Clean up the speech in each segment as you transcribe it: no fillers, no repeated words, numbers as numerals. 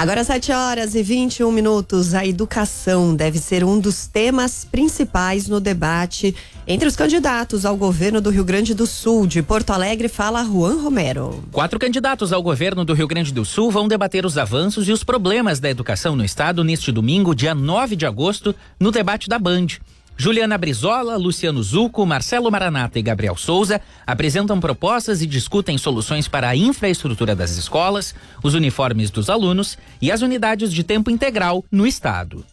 Agora 7h21. A educação deve ser um dos temas principais no debate entre os candidatos ao governo do Rio Grande do Sul. De Porto Alegre fala Juan Romero. 4 candidatos ao governo do Rio Grande do Sul vão debater os avanços e os problemas da educação no estado neste domingo, dia 9 de agosto, no debate da Band. Juliana Brizola, Luciano Zucco, Marcelo Maranata e Gabriel Souza apresentam propostas e discutem soluções para a infraestrutura das escolas, os uniformes dos alunos e as unidades de tempo integral no estado.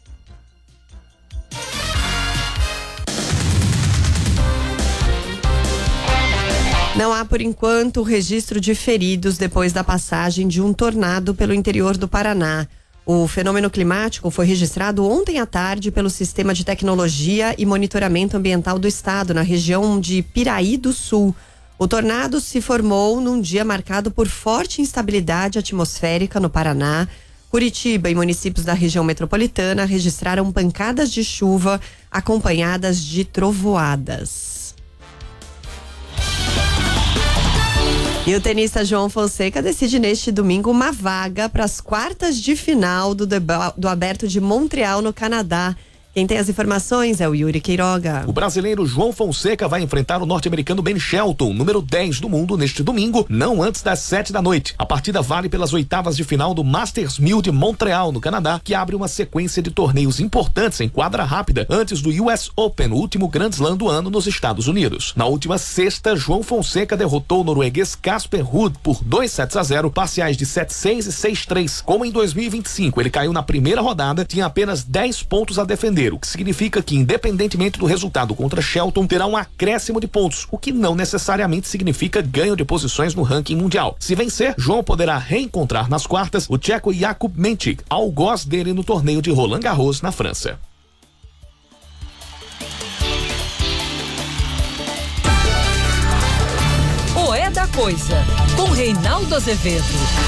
Não há, por enquanto, registro de feridos depois da passagem de um tornado pelo interior do Paraná. O fenômeno climático foi registrado ontem à tarde pelo Sistema de Tecnologia e Monitoramento Ambiental do Estado, na região de Piraí do Sul. O tornado se formou num dia marcado por forte instabilidade atmosférica no Paraná. Curitiba e municípios da região metropolitana registraram pancadas de chuva acompanhadas de trovoadas. E o tenista João Fonseca decide neste domingo uma vaga para as quartas de final do Aberto de Montreal, no Canadá. Quem tem as informações é o Yuri Queiroga. O brasileiro João Fonseca vai enfrentar o norte-americano Ben Shelton, número 10 do mundo, neste domingo, não antes das 7h. A partida vale pelas oitavas de final do Masters 1000 de Montreal, no Canadá, que abre uma sequência de torneios importantes em quadra rápida antes do US Open, o último Grand Slam do ano nos Estados Unidos. Na última sexta, João Fonseca derrotou o norueguês Casper Ruud por 2-0, parciais de 7-6 e 6-3. Como em 2025 ele caiu na primeira rodada, tinha apenas 10 pontos a defender, o que significa que, independentemente do resultado contra Shelton, terá um acréscimo de pontos, o que não necessariamente significa ganho de posições no ranking mundial. Se vencer, João poderá reencontrar nas quartas o tcheco Jakub Menchik, algoz dele no torneio de Roland Garros, na França. O É da Coisa, com Reinaldo Azevedo.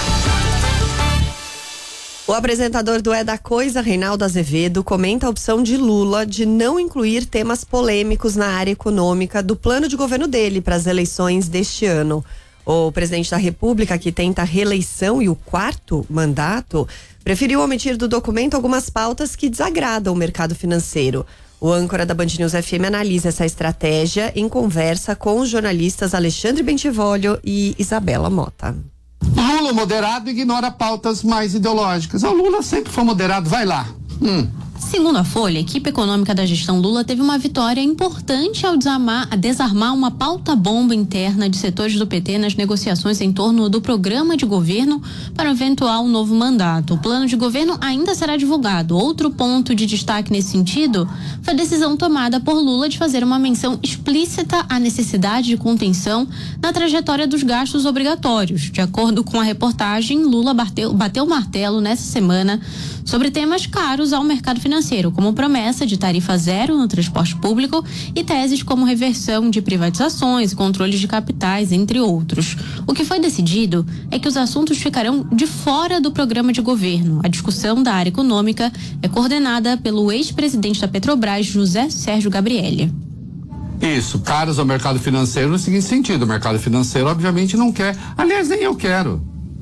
O apresentador do É da Coisa, Reinaldo Azevedo, comenta a opção de Lula de não incluir temas polêmicos na área econômica do plano de governo dele para as eleições deste ano. O presidente da República, que tenta a reeleição e o 4º mandato, preferiu omitir do documento algumas pautas que desagradam o mercado financeiro. O âncora da Band News FM analisa essa estratégia em conversa com os jornalistas Alexandre Bentivolio e Isabela Mota. Lula moderado ignora pautas mais ideológicas. O Lula sempre foi moderado, vai lá. Segundo a Folha, a equipe econômica da gestão Lula teve uma vitória importante ao desarmar uma pauta-bomba interna de setores do PT nas negociações em torno do programa de governo para um eventual novo mandato. O plano de governo ainda será divulgado. Outro ponto de destaque nesse sentido foi a decisão tomada por Lula de fazer uma menção explícita à necessidade de contenção na trajetória dos gastos obrigatórios. De acordo com a reportagem, Lula bateu o martelo nessa semana sobre temas caros ao mercado financeiro, como promessa de tarifa zero no transporte público e teses como reversão de privatizações, controles de capitais, entre outros. O que foi decidido é que os assuntos ficarão de fora do programa de governo. A discussão da área econômica é coordenada pelo ex-presidente da Petrobras, José Sérgio Gabrielli. Isso, caros ao mercado financeiro no seguinte sentido: o mercado financeiro obviamente não quer, aliás, nem eu quero.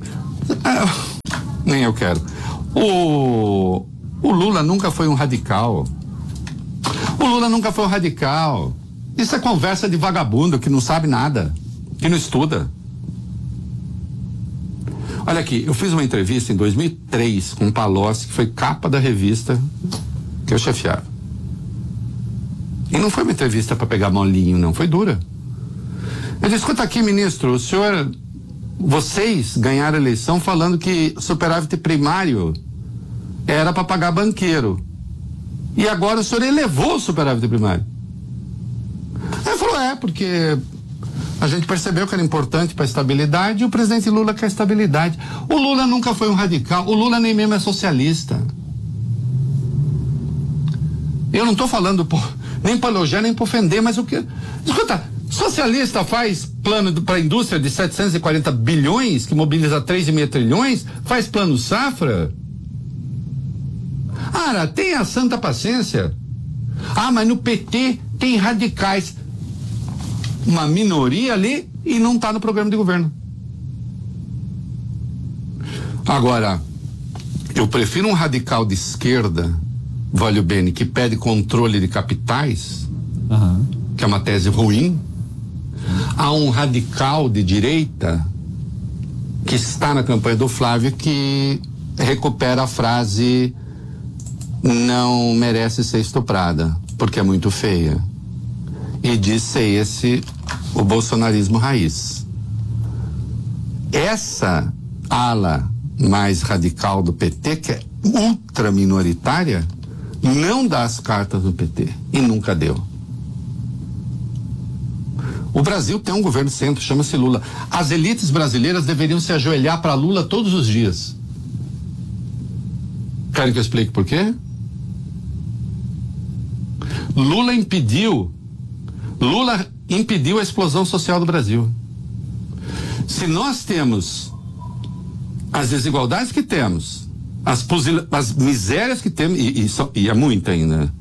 Nem eu quero. O Lula nunca foi um radical. O Lula nunca foi um radical. Isso é conversa de vagabundo que não sabe nada, que não estuda. Olha aqui, eu fiz uma entrevista em 2003 com o Palocci, que foi capa da revista que eu chefiava. E não foi uma entrevista para pegar molinho, não, foi dura. Eu disse: escuta aqui, ministro, vocês ganharam a eleição falando que superávit primário era para pagar banqueiro. E agora o senhor elevou o superávit primário. Aí ele falou: porque a gente percebeu que era importante para a estabilidade e o presidente Lula quer estabilidade. O Lula nunca foi um radical, o Lula nem mesmo é socialista. Eu não estou falando nem para elogiar, nem para ofender, mas o que... Escuta, socialista faz plano para a indústria de 740 bilhões, que mobiliza 3,5 trilhões, faz plano safra. Tenha santa paciência. Mas no PT tem radicais. Uma minoria ali e não está no programa de governo. Agora, Eu prefiro um radical de esquerda, Valio Bene, que pede controle de capitais, que é uma tese ruim, a um radical de direita que está na campanha do Flávio, que recupera a frase não merece ser estuprada, porque é muito feia. E diz ser esse o bolsonarismo raiz. Essa ala mais radical do PT, que é ultra minoritária, não dá as cartas do PT e nunca deu. O Brasil tem um governo centro, chama-se Lula. As elites brasileiras deveriam se ajoelhar para Lula todos os dias. Querem que eu explique por quê? Lula impediu a explosão social do Brasil. Se nós temos as desigualdades que temos, as misérias que temos, e é muita ainda,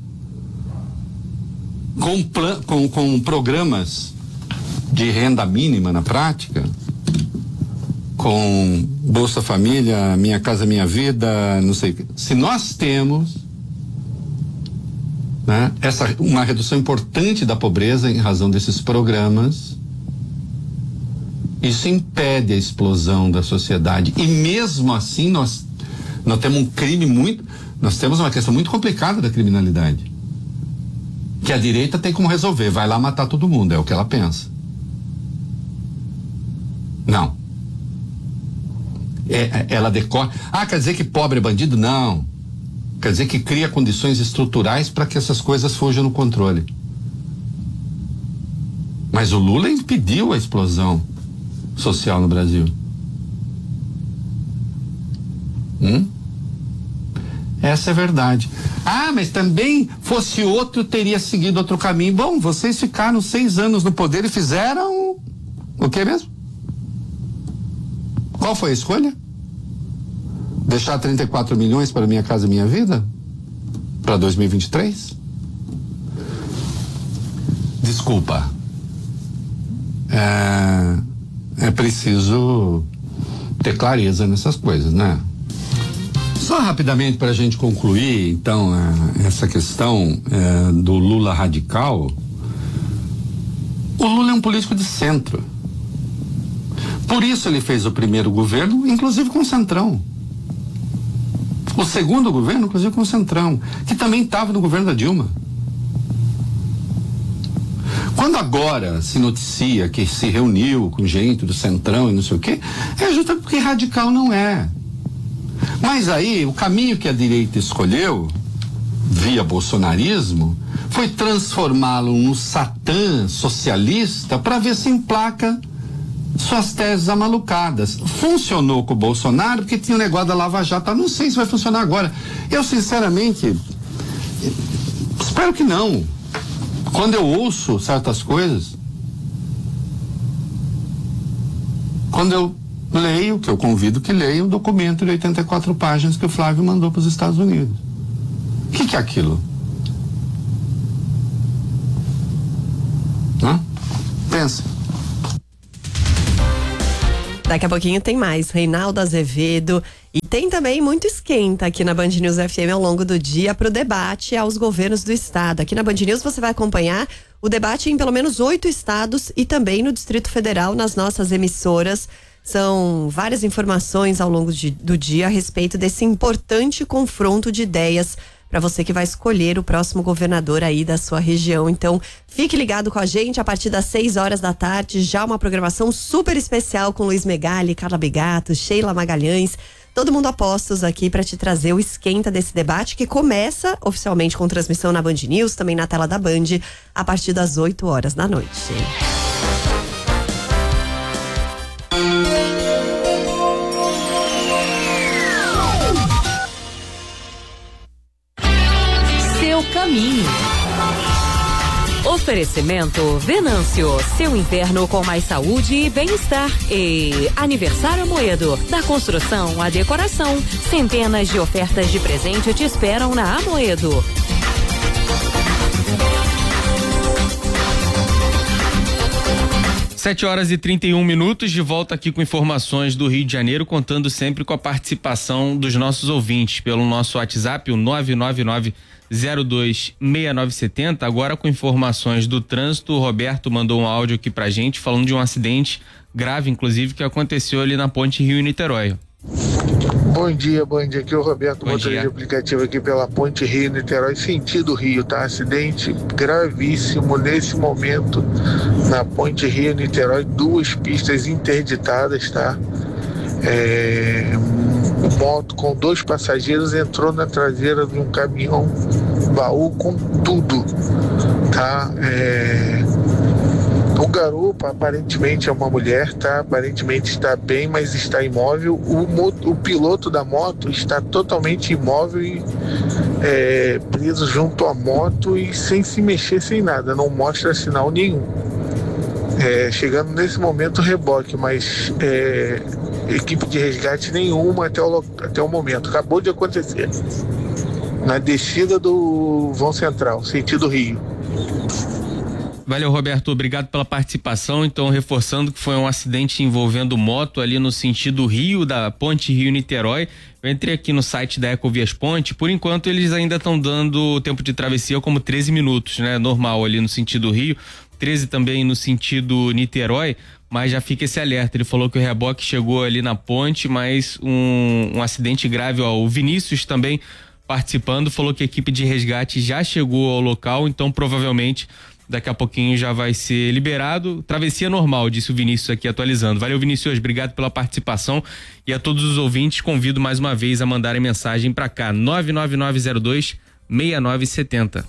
com programas de renda mínima na prática, com Bolsa Família, Minha Casa Minha Vida, não sei o que. Se nós temos, né, uma redução importante da pobreza em razão desses programas, isso impede a explosão da sociedade. E mesmo assim nós temos um crime nós temos uma questão muito complicada da criminalidade, que a direita tem como resolver, vai lá matar todo mundo, é o que ela pensa. Não. Ela decorre. Quer dizer que pobre é bandido? Não. Quer dizer que cria condições estruturais para que essas coisas fujam no controle. Mas o Lula impediu a explosão social no Brasil. Essa é a verdade. Mas também fosse outro, teria seguido outro caminho. Bom, vocês ficaram 6 anos no poder e fizeram o que mesmo? Qual foi a escolha? Deixar 34 milhões para Minha Casa Minha Vida? Para 2023? Desculpa. É preciso ter clareza nessas coisas, né? Só rapidamente para a gente concluir, então, essa questão do Lula radical. O Lula é um político de centro. Por isso ele fez o primeiro governo, inclusive com o Centrão. O segundo governo, inclusive com o Centrão, que também estava no governo da Dilma. Quando agora se noticia que se reuniu com gente do Centrão e não sei o quê, é justamente porque radical não é. Mas aí, o caminho que a direita escolheu, via bolsonarismo, foi transformá-lo num satã socialista para ver se emplaca suas teses amalucadas. Funcionou com o Bolsonaro porque tinha o negócio da Lava Jato. Não sei se vai funcionar agora. Eu, sinceramente, espero que não. Quando eu ouço certas coisas, quando eu leio, que eu convido que leia, um documento de 84 páginas que o Flávio mandou para os Estados Unidos. O que é aquilo? Pensa. Daqui a pouquinho tem mais. Reinaldo Azevedo. E tem também muito esquenta aqui na Band News FM ao longo do dia para o debate aos governos do estado. Aqui na Band News você vai acompanhar o debate em pelo menos 8 estados e também no Distrito Federal nas nossas emissoras. São várias informações ao longo do dia a respeito desse importante confronto de ideias para você que vai escolher o próximo governador aí da sua região. Então, fique ligado com a gente a partir das 6 horas da tarde, já uma programação super especial com Luiz Megali, Carla Bigato, Sheila Magalhães, todo mundo a postos aqui para te trazer o esquenta desse debate que começa oficialmente com transmissão na Band News, também na tela da Band, a partir das 8 horas da noite. Caminho. Oferecimento Venâncio, seu inverno com mais saúde e bem-estar. E Aniversário Amoedo, da construção à decoração. Centenas de ofertas de presente te esperam na Amoedo. 7h31, de volta aqui com informações do Rio de Janeiro, contando sempre com a participação dos nossos ouvintes pelo nosso WhatsApp, o 999-026970. Agora com informações do trânsito, o Roberto mandou um áudio aqui pra gente falando de um acidente grave, inclusive, que aconteceu ali na ponte Rio-Niterói. Bom dia, aqui é o Roberto, motorista de aplicativo aqui pela ponte Rio-Niterói, sentido Rio, tá? Acidente gravíssimo nesse momento na ponte Rio-Niterói, 2 pistas interditadas, tá? Moto com 2 passageiros entrou na traseira de um caminhão baú com tudo, tá? O garupa aparentemente é uma mulher, tá? Aparentemente está bem, mas está imóvel. O piloto da moto está totalmente imóvel e preso junto à moto e sem se mexer, sem nada, não mostra sinal nenhum. Chegando nesse momento reboque, mas equipe de resgate nenhuma até o momento. Acabou de acontecer na descida do Vão Central, sentido Rio. Valeu, Roberto, obrigado pela participação. Então, reforçando que foi um acidente envolvendo moto ali no sentido Rio, da ponte Rio-Niterói. Eu entrei aqui no site da Ecovias Ponte, por enquanto eles ainda estão dando o tempo de travessia como 13 minutos, né? Normal ali no sentido Rio, 13 também no sentido Niterói, mas já fica esse alerta. Ele falou que o reboque chegou ali na ponte, mas um acidente grave, ó. O Vinícius também participando, falou que a equipe de resgate já chegou ao local, então provavelmente daqui a pouquinho já vai ser liberado. Travessia normal, disse o Vinícius aqui atualizando. Valeu, Vinícius, obrigado pela participação. E a todos os ouvintes, convido mais uma vez a mandarem mensagem para cá, 99902-6970.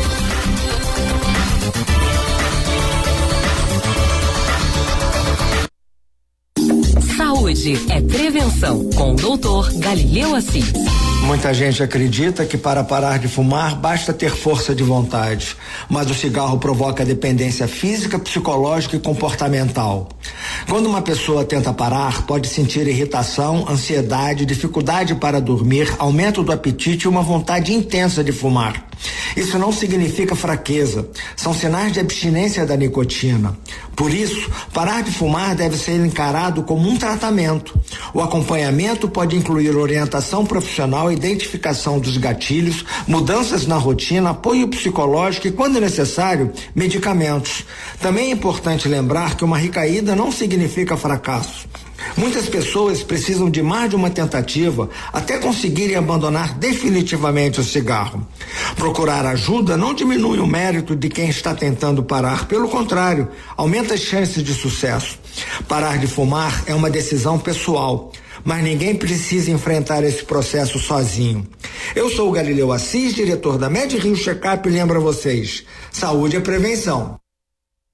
Saúde é prevenção, com o Dr. Galileu Assis. Muita gente acredita que para parar de fumar basta ter força de vontade, mas o cigarro provoca dependência física, psicológica e comportamental. Quando uma pessoa tenta parar, pode sentir irritação, ansiedade, dificuldade para dormir, aumento do apetite e uma vontade intensa de fumar. Isso não significa fraqueza, são sinais de abstinência da nicotina. Por isso, parar de fumar deve ser encarado como um tratamento. O acompanhamento pode incluir orientação profissional, identificação dos gatilhos, mudanças na rotina, apoio psicológico e, quando necessário, medicamentos. Também é importante lembrar que uma recaída não significa fracasso. Muitas pessoas precisam de mais de uma tentativa até conseguirem abandonar definitivamente o cigarro. Procurar ajuda não diminui o mérito de quem está tentando parar, pelo contrário, aumenta as chances de sucesso. Parar de fumar é uma decisão pessoal, mas ninguém precisa enfrentar esse processo sozinho. Eu sou o Galileu Assis, diretor da Med Rio Checkup, e lembro a vocês, saúde é prevenção.